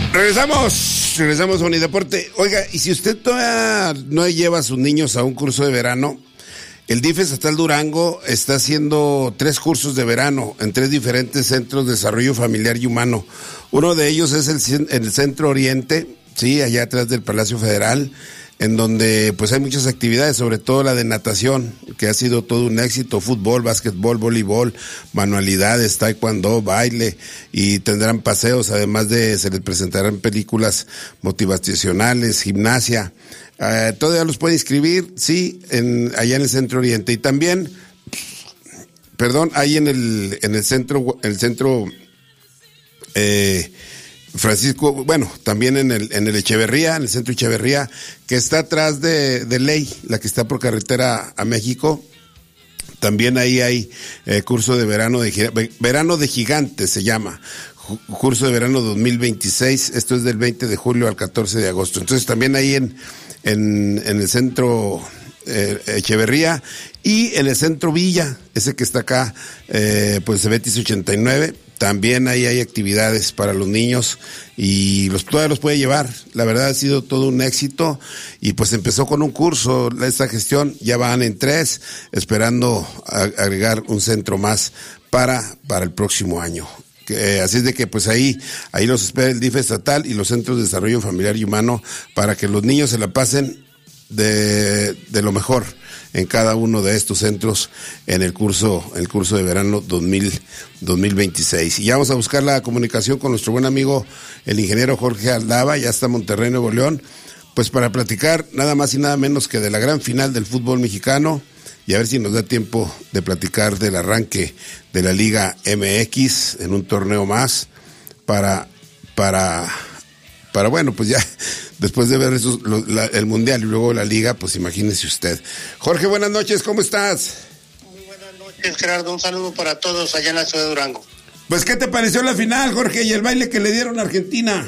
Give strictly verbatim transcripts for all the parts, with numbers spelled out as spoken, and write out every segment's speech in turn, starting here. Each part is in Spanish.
Regresamos, regresamos a Unideporte. Oiga, y si usted todavía no lleva a sus niños a un curso de verano, el D I F estatal Durango está haciendo tres cursos de verano en tres diferentes centros de desarrollo familiar y humano. Uno de ellos es el, el Centro Oriente, sí, allá atrás del Palacio Federal, en donde pues hay muchas actividades, sobre todo la de natación, que ha sido todo un éxito, fútbol, básquetbol, voleibol, manualidades, taekwondo, baile, y tendrán paseos, además de se les presentarán películas motivacionales, gimnasia. Uh, todavía los pueden inscribir, sí, en, allá en el Centro Oriente. Y también, perdón, ahí en el, en el centro, el centro, eh, Francisco, bueno, también en el, en el Echeverría, en el Centro Echeverría, que está atrás de, de Ley, la que está por carretera a México. También ahí hay eh, curso de verano de, verano de gigantes se llama. Curso de verano dos mil veintiséis, esto es del veinte de julio al catorce de agosto. Entonces también ahí en, en, en el centro eh, Echeverría y en el centro Villa, ese que está acá, eh, pues Cebetis ochenta y nueve, también ahí hay actividades para los niños y los todavía los puede llevar. La verdad ha sido todo un éxito y pues empezó con un curso esta gestión, ya van en tres, esperando agregar un centro más para, para el próximo año. Eh, así es de que pues ahí ahí los espera el D I F estatal y los centros de desarrollo familiar y humano para que los niños se la pasen de, de lo mejor en cada uno de estos centros en el curso el curso de verano dos mil veintiséis. Y ya vamos a buscar la comunicación con nuestro buen amigo el ingeniero Jorge Aldaba, ya está en Monterrey, Nuevo León, pues para platicar nada más y nada menos que de la gran final del fútbol mexicano. Y a ver si nos da tiempo de platicar del arranque de la Liga M X en un torneo más para, para, para bueno, pues ya después de ver esos, lo, la, el Mundial y luego la Liga, pues imagínese usted. Jorge, buenas noches, ¿cómo estás? Muy buenas noches, Gerardo, un saludo para todos allá en la ciudad de Durango. Pues, ¿qué te pareció la final, Jorge, y el baile que le dieron a Argentina?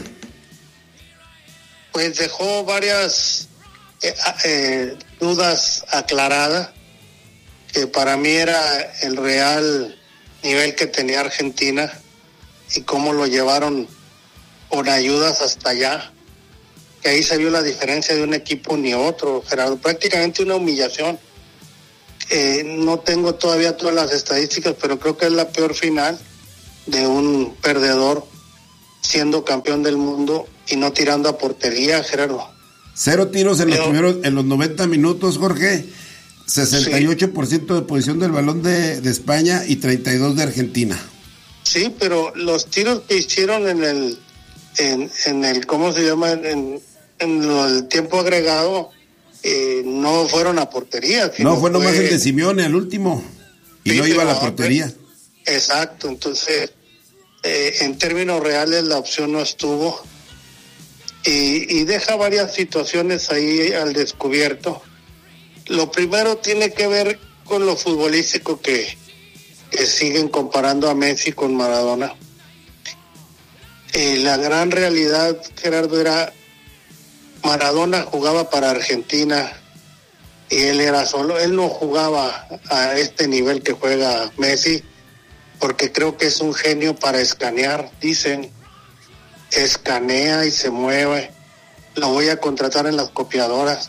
Pues dejó varias eh, eh, dudas aclaradas, que para mí era el real nivel que tenía Argentina y cómo lo llevaron con ayudas hasta allá, que ahí se vio la diferencia de un equipo ni otro, Gerardo, prácticamente una humillación. Eh, no tengo todavía todas las estadísticas, pero creo que es la peor final de un perdedor siendo campeón del mundo y no tirando a portería, Gerardo. Cero tiros en pero, los primeros, en los noventa minutos, Jorge. sesenta y ocho por ciento de posición del balón de, de España y treinta y dos de Argentina. Sí, pero los tiros que hicieron en el en, en el ¿cómo se llama? En, en el tiempo agregado eh, no fueron a portería. No, fue nomás fue... el de Simeone al último y sí, no iba a la portería. Exacto, entonces eh, en términos reales la opción no estuvo y, y deja varias situaciones ahí al descubierto. Lo primero tiene que ver con lo futbolístico que, que siguen comparando a Messi con Maradona. Eh, la gran realidad, Gerardo, era Maradona jugaba para Argentina y él era solo, él no jugaba a este nivel que juega Messi, porque creo que es un genio para escanear, dicen, escanea y se mueve, lo voy a contratar en las copiadoras.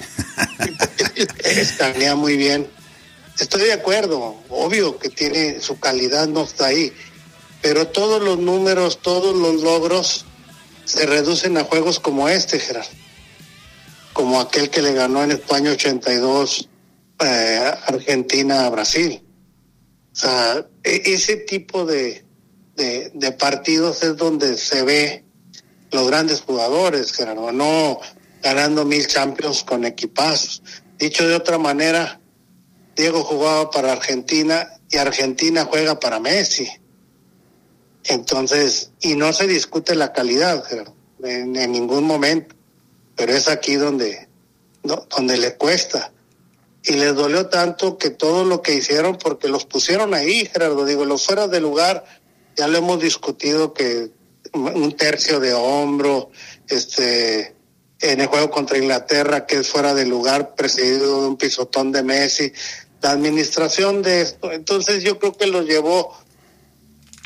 Escanea muy bien. Estoy de acuerdo, obvio que tiene su calidad, no está ahí, pero todos los números, todos los logros se reducen a juegos como este, Gerardo, como aquel que le ganó en España ochenta y dos eh, Argentina a Brasil. O sea, ese tipo de, de, de partidos es donde se ve los grandes jugadores, Gerardo, no ganando mil Champions con equipazos. Dicho de otra manera, Diego jugaba para Argentina y Argentina juega para Messi. Entonces, y no se discute la calidad, Gerardo, en, en ningún momento, pero es aquí donde, no, donde le cuesta. Y les dolió tanto que todo lo que hicieron, porque los pusieron ahí, Gerardo, digo, los fuera de lugar, ya lo hemos discutido, que un tercio de hombro, este... en el juego contra Inglaterra, que es fuera de lugar, precedido de un pisotón de Messi, la administración de esto. Entonces yo creo que los llevó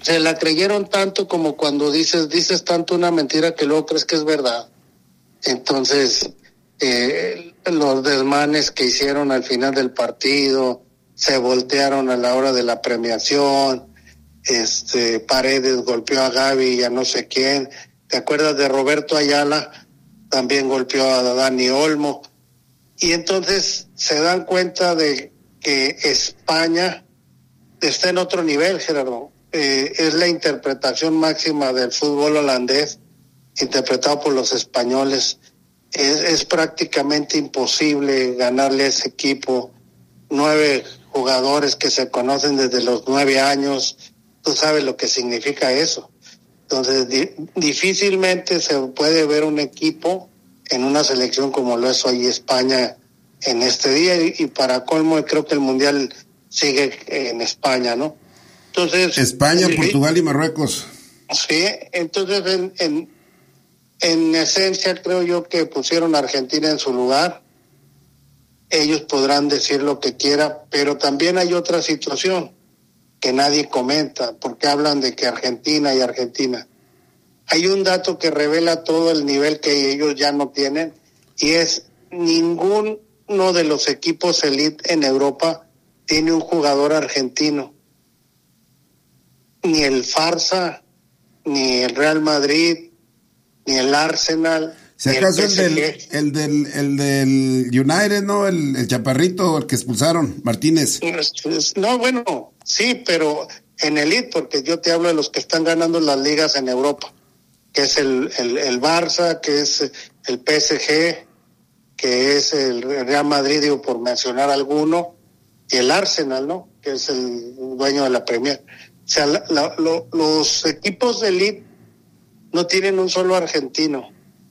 se la creyeron tanto como cuando dices, dices tanto una mentira que luego crees que es verdad. Entonces, eh, los desmanes que hicieron al final del partido, se voltearon a la hora de la premiación, este, Paredes golpeó a Gaby y a no sé quién. ¿Te acuerdas de Roberto Ayala? También golpeó a Dani Olmo. Y entonces se dan cuenta de que España está en otro nivel, Gerardo. Eh, es la interpretación máxima del fútbol holandés, interpretado por los españoles. Es, es prácticamente imposible ganarle a ese equipo. Nueve jugadores que se conocen desde los nueve años, tú sabes lo que significa eso. Entonces, di- difícilmente se puede ver un equipo en una selección como lo es hoy España en este día, y, y para colmo creo que el Mundial sigue en España, ¿no? Entonces... España, eh, Portugal y Marruecos. Sí, entonces en, en, en esencia creo yo que pusieron a Argentina en su lugar. Ellos podrán decir lo que quieran, pero también hay otra situación que nadie comenta, porque hablan de que Argentina y Argentina. Hay un dato que revela todo el nivel que ellos ya no tienen, y es ninguno de los equipos elite en Europa tiene un jugador argentino. Ni el Barça, ni el Real Madrid, ni el Arsenal. Si acaso el, el del el del el del United, ¿no? El, el chaparrito, el que expulsaron, Martínez. No, bueno, sí, pero en elite, porque yo te hablo de los que están ganando las ligas en Europa, que es el, el, el Barça, que es el P S G, que es el Real Madrid, digo, por mencionar alguno, y el Arsenal, ¿no? Que es el dueño de la Premier. O sea, la, la, lo, los equipos de elite no tienen un solo argentino.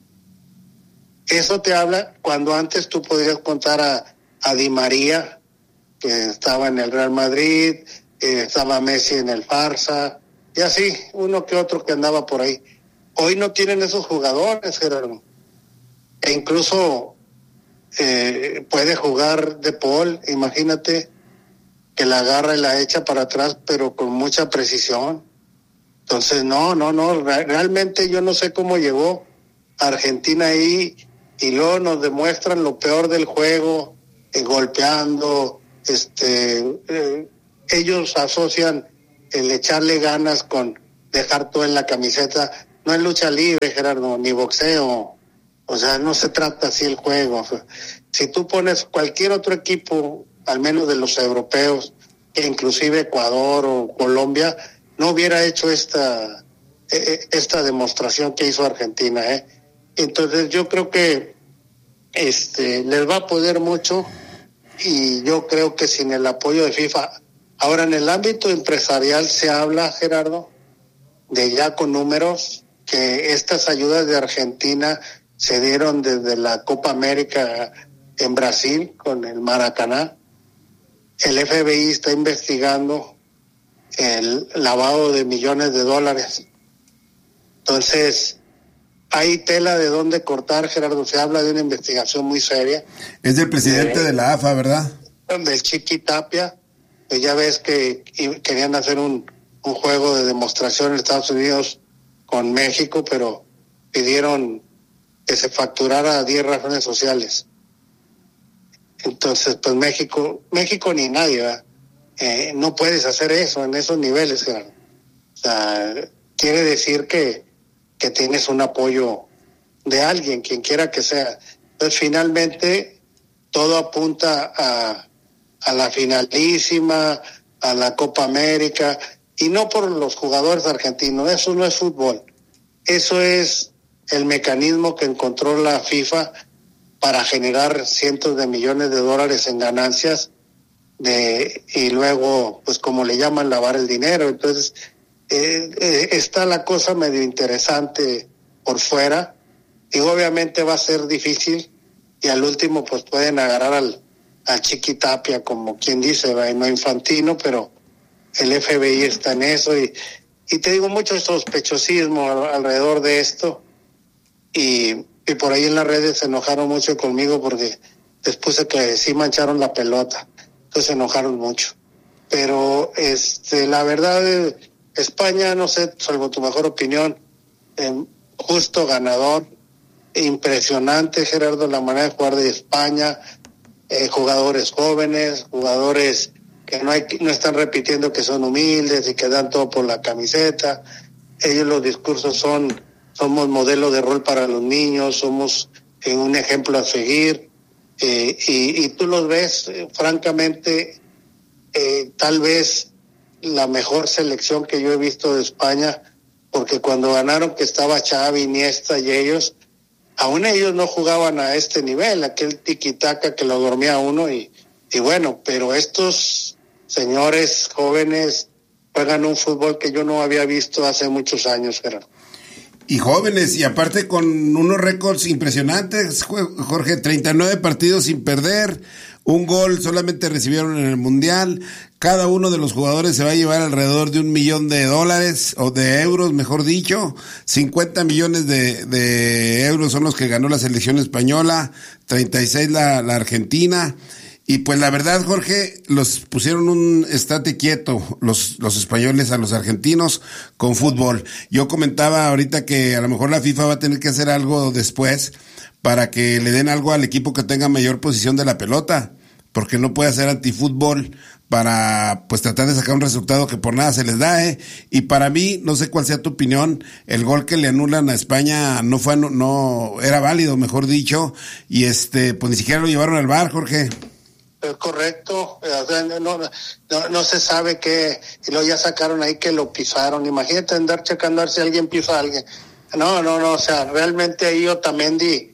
Eso te habla cuando antes tú podrías contar a, a Di María, que estaba en el Real Madrid, eh, estaba Messi en el Barça, y así, uno que otro que andaba por ahí. Hoy no tienen esos jugadores, Gerardo. E incluso eh, puede jugar De Paul, imagínate, que la agarra y la echa para atrás, pero con mucha precisión. Entonces, no, no, no, realmente yo no sé cómo llegó Argentina ahí, y luego nos demuestran lo peor del juego, eh, golpeando, este, eh, ellos asocian el echarle ganas con dejar todo en la camiseta. No es lucha libre, Gerardo, ni boxeo, o sea, no se trata así el juego. O sea, si tú pones cualquier otro equipo, al menos de los europeos, e inclusive Ecuador o Colombia, no hubiera hecho esta eh, esta demostración que hizo Argentina, ¿eh? Entonces yo creo que este les va a poder mucho, y yo creo que sin el apoyo de FIFA. Ahora, en el ámbito empresarial se habla, Gerardo, de ya con números, que estas ayudas de Argentina se dieron desde la Copa América en Brasil con el Maracaná. El F B I está investigando el lavado de millones de dólares. Entonces, hay tela de dónde cortar, Gerardo. Se habla de una investigación muy seria. Es del presidente de, de la A F A, ¿verdad? Del Chiqui Tapia. Pues ya ves que querían hacer un, un juego de demostración en Estados Unidos con México, pero pidieron que se facturara diez razones sociales. Entonces, pues México, México ni nadie, ¿verdad? Eh, no puedes hacer eso en esos niveles, Gerardo. O sea, quiere decir que, que tienes un apoyo de alguien, quien quiera que sea. Entonces, finalmente, todo apunta a, a la finalísima, a la Copa América, y no por los jugadores argentinos. Eso no es fútbol. Eso es el mecanismo que encontró la FIFA para generar cientos de millones de dólares en ganancias, de y luego, pues como le llaman, lavar el dinero. Entonces, eh, eh, está la cosa medio interesante por fuera, y obviamente va a ser difícil, y al último pues pueden agarrar al, al Chiqui Tapia, como quien dice, ¿va? No Infantino, pero el F B I está en eso, y, y te digo, mucho sospechosismo alrededor de esto, y, y por ahí en las redes se enojaron mucho conmigo porque les puse que sí mancharon la pelota, entonces se enojaron mucho. Pero este la verdad, España, no sé, salvo tu mejor opinión, eh, justo ganador, impresionante, Gerardo, la manera de jugar de España, eh, jugadores jóvenes, jugadores que no hay, no están repitiendo que son humildes y que dan todo por la camiseta. Ellos los discursos son, somos modelo de rol para los niños, somos eh, un ejemplo a seguir, eh, y, y tú los ves, eh, francamente, eh, tal vez la mejor selección que yo he visto de España, porque cuando ganaron, que estaba Xavi, Iniesta y ellos, aún ellos no jugaban a este nivel, aquel tiki-taka que lo dormía uno, y, y bueno, pero estos señores jóvenes juegan un fútbol que yo no había visto hace muchos años, Gerardo. Y jóvenes, y aparte con unos récords impresionantes, Jorge, treinta y nueve partidos sin perder, un gol solamente recibieron en el Mundial, cada uno de los jugadores se va a llevar alrededor de un millón de dólares, o de euros, mejor dicho, cincuenta millones de, de euros son los que ganó la selección española, treinta y seis la, la Argentina. Y pues la verdad, Jorge, los pusieron un estate quieto los los españoles a los argentinos con fútbol. Yo comentaba ahorita que a lo mejor la FIFA va a tener que hacer algo después para que le den algo al equipo que tenga mayor posición de la pelota, porque no puede hacer antifútbol para pues tratar de sacar un resultado que por nada se les da, ¿eh? Y para mí, no sé cuál sea tu opinión, el gol que le anulan a España no fue, no, no era válido, mejor dicho, y este pues ni siquiera lo llevaron al V A R, Jorge. Es correcto, o sea, no, no, no, no se sabe qué, y luego ya sacaron ahí que lo pisaron. Imagínate andar checando a ver si alguien pisa a alguien. No, no, no, o sea, realmente ahí Otamendi,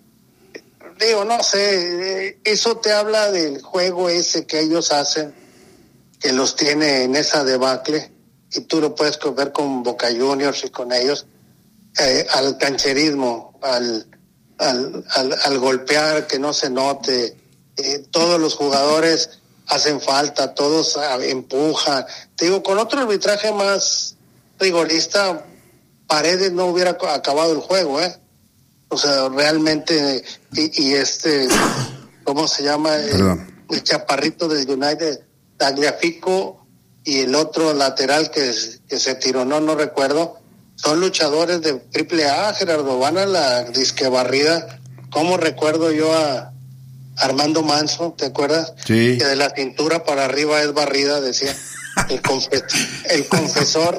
digo, no sé, eso te habla del juego ese que ellos hacen, que los tiene en esa debacle, y tú lo puedes ver con Boca Juniors y con ellos, eh, al cancherismo, al, al, al, al golpear, que no se note. Eh, todos los jugadores hacen falta, todos uh, empujan. Te digo, con otro arbitraje más rigorista, Paredes no hubiera acabado el juego, ¿eh? O sea, realmente, y, y este, ¿cómo se llama? El, el chaparrito del United, Tagliafico, y el otro lateral que, que se tiró, no, no recuerdo, son luchadores de triple A, Gerardo, van a la disque barrida. ¿Cómo recuerdo yo a Armando Manso, ¿te acuerdas? Sí. Que de la cintura para arriba es barrida, decía el, confe- el confesor.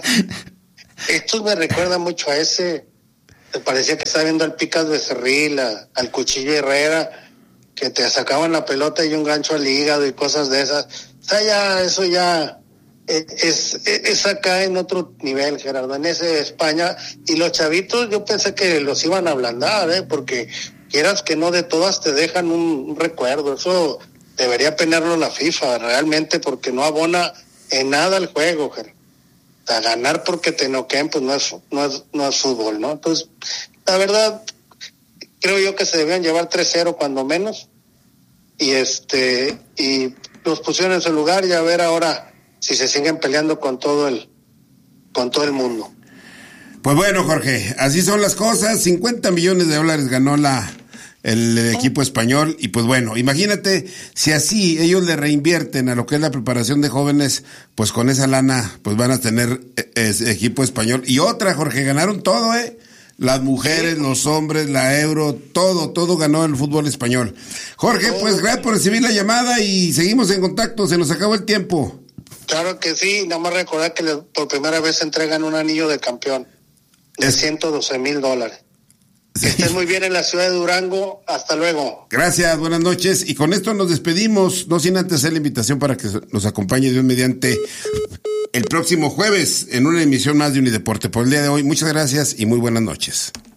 Esto me recuerda mucho a ese, me parecía que estaba viendo al Picas Becerril, a, al Cuchillo Herrera, que te sacaban la pelota y un gancho al hígado y cosas de esas. O sea, ya, eso ya es, es, es acá en otro nivel, Gerardo, en ese España. Y los chavitos, yo pensé que los iban a ablandar, ¿eh? Porque quieras que no, de todas te dejan un, un recuerdo. Eso debería penarlo la FIFA realmente, porque no abona en nada el juego, Gerardo. O sea, ganar porque te noqueen, pues no es, no es, no es fútbol, ¿no? Entonces, la verdad, creo yo que se debían llevar tres cero cuando menos, y este, y los pusieron en su lugar, y a ver ahora si se siguen peleando con todo el, con todo el mundo. Pues bueno, Jorge, así son las cosas. cincuenta millones de dólares ganó la el equipo español, y pues bueno, imagínate si así ellos le reinvierten a lo que es la preparación de jóvenes, pues con esa lana pues van a tener eh, equipo español. Y otra, Jorge, ganaron todo, eh las mujeres, los hombres, la Euro, todo, todo ganó el fútbol español. Jorge, pues gracias por recibir la llamada y seguimos en contacto, se nos acabó el tiempo. Claro que sí, nada más recordar que por primera vez entregan un anillo de campeón de es... ciento doce mil dólares. Sí. Que estén muy bien en la ciudad de Durango. Hasta luego. Gracias, buenas noches. Y con esto nos despedimos, no sin antes hacer la invitación para que nos acompañe Dios mediante el próximo jueves en una emisión más de Unideporte. Por el día de hoy, muchas gracias y muy buenas noches.